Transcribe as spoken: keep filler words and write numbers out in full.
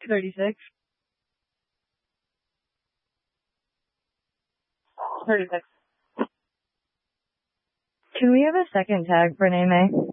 thirty-six. thirty-six. Can we have a second tag for Neme?